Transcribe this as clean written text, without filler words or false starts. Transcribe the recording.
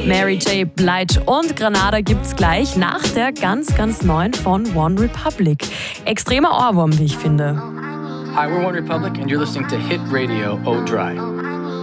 Mary J. Blige und Granada gibt's gleich nach der ganz, ganz neuen von One Republic. Extremer Ohrwurm, wie ich finde. Hi, we're One Republic and you're listening to Hit Radio Oh Dry.